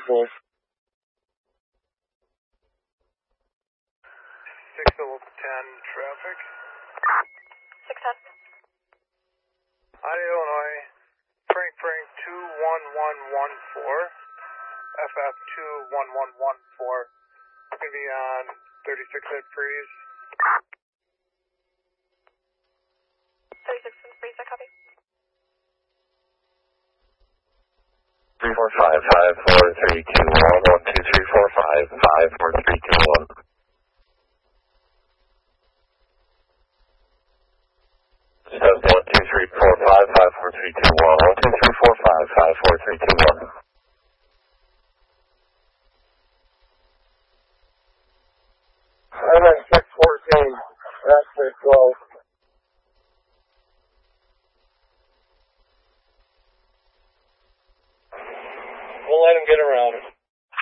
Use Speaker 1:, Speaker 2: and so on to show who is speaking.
Speaker 1: full.
Speaker 2: 6 to 10 traffic.
Speaker 3: 610.
Speaker 2: Hi, Illinois. Frank 21114. FF 21114. We're going to be on 36 at freeze.
Speaker 3: 36 at freeze, I copy.
Speaker 1: 345-54321, 12345-54321. Says 12345-54321, 12345-54321. I'm at 614, that's 612. We'll let him get around it.